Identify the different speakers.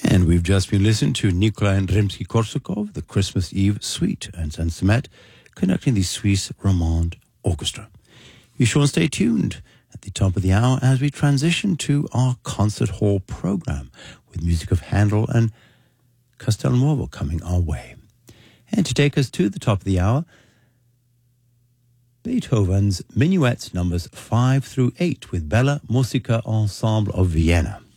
Speaker 1: And we've just been listening to Nikolai Rimsky-Korsakov, the Christmas Eve Suite, and Saint-Samet conducting the Swiss Romande Orchestra. You sure stay tuned at the top of the hour as we transition to our concert hall program with music of Handel and Castelnuovo coming our way. And to take us to the top of the hour, Beethoven's Minuets numbers 5 through 8 with Bella Musica Ensemble of Vienna.